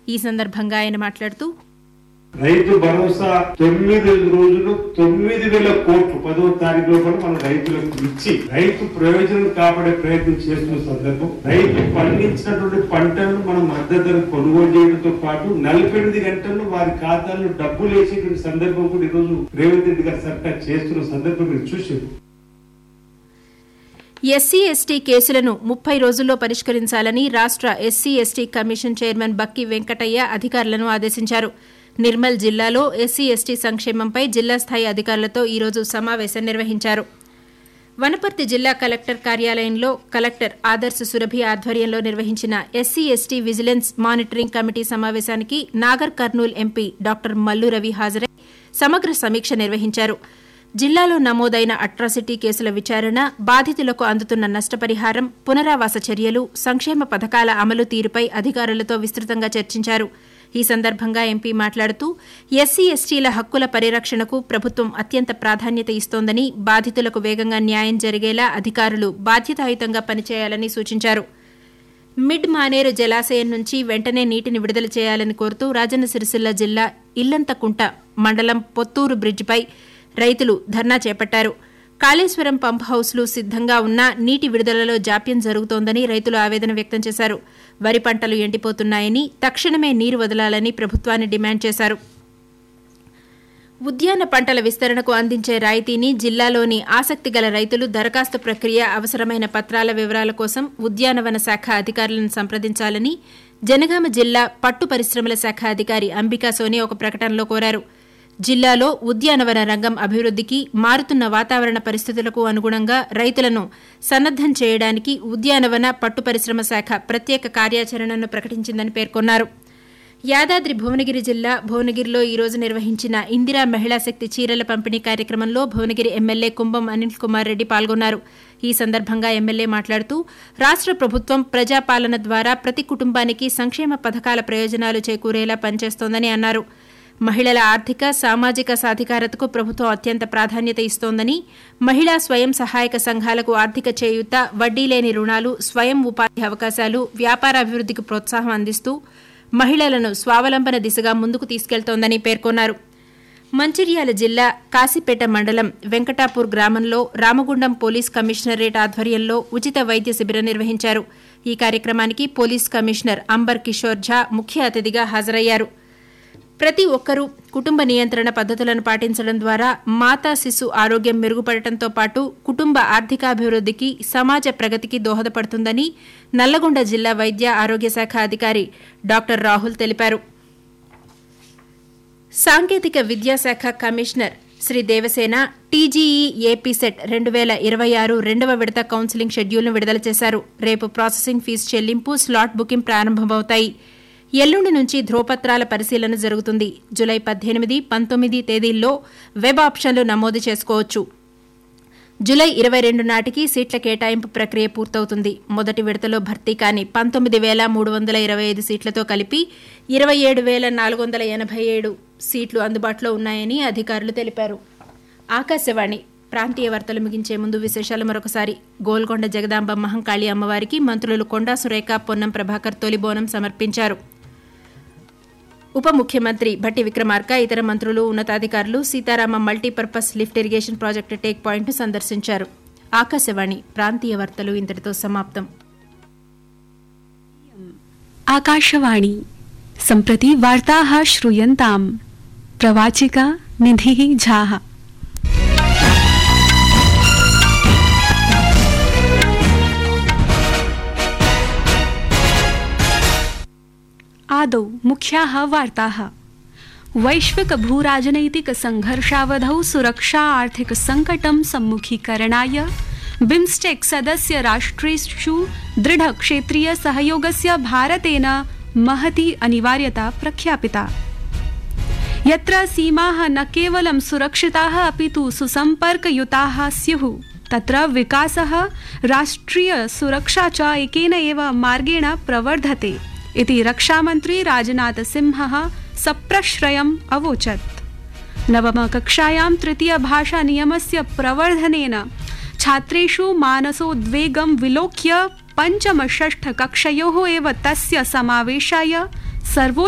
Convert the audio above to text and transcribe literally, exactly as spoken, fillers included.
ఈ సందర్భంగా ఆయన మాట్లాడుతూ, రైతు భరోసా తొమ్మిది రోజులు తొమ్మిది వేల కోట్లు పదో తారీఖు లోపల మన రైతులకు ఇచ్చి రైతు ప్రయోజనం కాపాడే ప్రయత్నం చేస్తున్న సందర్భం, రైతు పండించినటువంటి పంటలను మనం మద్దతు ధర కొనుగోలు చేయడంతో పాటు నలభై ఎనిమిది గంటల్లో వారి ఖాతాల్లో డబ్బులు వేసేటువంటి సందర్భం కూడా ఈ రోజు రేవంత్ రెడ్డి గారి సర్కార్ చేస్తున్న సందర్భం మీరు చూసారు. ఎస్సీ ఎస్టీ కేసులను ముప్పై రోజుల్లో పరిష్కరించాలని రాష్ట ఎస్సీ ఎస్టీ కమిషన్ చైర్మన్ బక్కి వెంకటయ్య అధికారులను ఆదేశించారు. నిర్మల్ జిల్లాలో ఎస్సీ ఎస్టీ సంక్షేమంపై జిల్లా స్థాయి అధికారులతో ఈరోజు సమావేశం నిర్వహించారు. వనపర్తి జిల్లా కలెక్టర్ కార్యాలయంలో కలెక్టర్ ఆదర్శ సురభి ఆధ్వర్యంలో నిర్వహించిన SC ST vigilance monitoring committee సమావేశానికి నాగర్ కర్నూల్ ఎంపీ డాక్టర్ మల్లు రవి హాజరై సమగ్ర సమీక్ష నిర్వహించారు. జిల్లాలో నమోదైన అట్రాసిటీ కేసుల విచారణ, బాధితులకు అందుతున్న నష్టపరిహారం, పునరావాస చర్యలు, సంక్షేమ పథకాల అమలు తీరుపై అధికారులతో విస్తృతంగా చర్చించారు. ఈ సందర్భంగా ఎంపీ మాట్లాడుతూ, ఎస్సీ ఎస్టీల హక్కుల పరిరక్షణకు ప్రభుత్వం అత్యంత ప్రాధాన్యత ఇస్తోందని, బాధితులకు వేగంగా న్యాయం జరిగేలా అధికారులు బాధ్యతాయుతంగా పనిచేయాలని సూచించారు. మిడ్ మానేరు జలాశయం నుంచి వెంటనే నీటిని విడుదల చేయాలని కోరుతూ రాజన్న సిరిసిల్ల జిల్లా ఇల్లంతకుంట మండలం పొత్తూరు బ్రిడ్జిపై రైతులు ధర్నా చేపట్టారు. కాళేశ్వరం పంప్ హౌస్లు సిద్దంగా ఉన్నా నీటి విడుదలలో జాప్యం జరుగుతోందని రైతులు ఆవేదన వ్యక్తం చేశారు. వరి పంటలు ఎండిపోతున్నాయని, తక్షణమే నీరు వదలాలని ప్రభుత్వాన్ని డిమాండ్ చేశారు. ఉద్యాన పంటల విస్తరణకు అందించే రాయితీని జిల్లాలోని ఆసక్తిగల రైతులు దరఖాస్తు ప్రక్రియ, అవసరమైన పత్రాల వివరాల కోసం ఉద్యానవన శాఖ అధికారులను సంప్రదించాలని జనగామ జిల్లా పట్టు పరిశ్రమల శాఖ అధికారి అంబికా సోని ఒక ప్రకటనలో కోరారు. జిల్లాలో ఉద్యానవన రంగం అభివృద్దికి, మారుతున్న వాతావరణ పరిస్థితులకు అనుగుణంగా రైతులను సన్నద్దం చేయడానికి ఉద్యానవన పట్టు పరిశ్రమ శాఖ ప్రత్యేక కార్యాచరణను ప్రకటించిందని పేర్కొన్నారు. యాదాద్రి భువనగిరి జిల్లా భువనగిరిలో ఈరోజు నిర్వహించిన ఇందిరా మహిళా శక్తి చీరల పంపిణీ కార్యక్రమంలో భువనగిరి ఎమ్మెల్యే కుంభం అనిల్ కుమార్ రెడ్డి పాల్గొన్నారు. ఈ సందర్భంగా ఎమ్మెల్యే మాట్లాడుతూ, రాష్ట ప్రభుత్వం ప్రజాపాలన ద్వారా ప్రతి కుటుంబానికి సంక్షేమ పథకాల ప్రయోజనాలు చేకూరేలా పనిచేస్తోందని అన్నారు. మహిళల ఆర్థిక, సామాజిక సాధికారతకు ప్రభుత్వం అత్యంత ప్రాధాన్యత ఇస్తోందని, మహిళా స్వయం సహాయక సంఘాలకు ఆర్థిక చేయూత, వడ్డీ లేని రుణాలు, స్వయం ఉపాధి అవకాశాలు, వ్యాపారాభివృద్దికి ప్రోత్సాహం అందిస్తూ మహిళలను స్వావలంబన దిశగా ముందుకు తీసుకెళ్తోందని పేర్కొన్నారు. మంచిర్యాల జిల్లా కాశీపేట మండలం వెంకటాపూర్ గ్రామంలో రామగుండం పోలీస్ కమిషనరేట్ ఆధ్వర్యంలో ఉచిత వైద్య శిబిరం నిర్వహించారు. ఈ కార్యక్రమానికి పోలీస్ కమిషనర్ అంబర్ కిషోర్ ఝా ముఖ్య అతిథిగా హాజరయ్యారు. ప్రతి ఒక్కరూ కుటుంబ నియంత్రణ పద్దతులను పాటించడం ద్వారా మాతా శిశు ఆరోగ్యం మెరుగుపడటంతో పాటు కుటుంబ ఆర్థికాభివృద్దికి, సమాజ ప్రగతికి దోహదపడుతుందని నల్లగొండ జిల్లా వైద్య ఆరోగ్య శాఖ అధికారి డాక్టర్ రాహుల్ తెలిపారు. సాంకేతిక విద్యాశాఖ commissioner Shri Devasena TGE AP set రెండు వేల ఇరవై ఆరు రెండవ విడత కౌన్సిలింగ్ షెడ్యూల్ను విడుదల చేశారు. రేపు ప్రాసెసింగ్ ఫీజు చెల్లింపు, స్లాట్ బుకింగ్ ప్రారంభమవుతాయి. ఎల్లుండి నుంచి ధ్రువపత్రాల పరిశీలన జరుగుతుంది. జులై పద్దెనిమిది, పంతొమ్మిది తేదీల్లో వెబ్ ఆప్షన్లు నమోదు చేసుకోవచ్చు. జులై ఇరవై రెండు నాటికి సీట్ల కేటాయింపు ప్రక్రియ పూర్తవుతుంది. మొదటి విడతలో భర్తీ కాని పంతొమ్మిది వేల మూడు వందల ఇరవై ఐదు సీట్లతో కలిపి ఇరవై ఏడు వేల నాలుగు వందల ఎనభై ఏడు సీట్లు అందుబాటులో ఉన్నాయని అధికారులు తెలిపారు. ఆకాశవాణి ప్రాంతీయ వార్తలు ముగించే ముందు విశేషాలు మరొకసారి. గోల్కొండ జగదాంబ మహంకాళి అమ్మవారికి మంత్రులు కొండా సురేఖ, పొన్నం ప్రభాకర్ తొలి బోనం సమర్పించారు. ఉప ముఖ్యమంత్రి భట్టి విక్రమార్క, ఇతర మంత్రులు, ఉన్నతాధికారులు Sitarama multipurpose lift irrigation project take పాయింట్ను సందర్శించారు. ఆకాశవాణి ప్రాంతీయ వార్తలు ఇంతటితో సమాప్తం. ఆకాశవాణి సంప్రతి వార్తాః శ్రూయంతాం. ప్రవాచిక నిధిః ఝాః. आदौ मुख्याः वार्ताः. वैश्विक भूराजनैतिक संघर्षावधौ सुरक्षा आर्थिक संकटं सम्मुखीकरणाय बिम्स्टेक सदस्य राष्ट्रेषु दृढ क्षेत्रीय सहयोगस्य भारतेन महती अनिवार्यता प्रख्यापिता. यत्र सीमाः न केवलं सुरक्षिताः अपि तु सुसम्पर्कयुताः स्युः, तत्र विकासः, राष्ट्रिय सुरक्षा च एकेन एव मार्गेण प्रवर्धते इति रक्षामन्त्री राजनाथ सिंहः सप्रश्रयम् अवोचत्. नवमकक्षायां तृतीयभाषानियमस्य प्रवर्धनेन छात्रेषु मानसोद्वेगं विलोक्य पञ्चमषष्ठकक्षयोः एव तस्य समावेशाय सर्वो